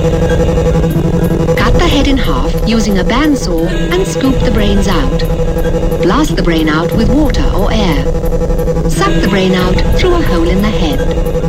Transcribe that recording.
Cut the head in half using a bandsaw and scoop the brains out. Blast the brain out with water or air. Suck the brain out through a hole in the head.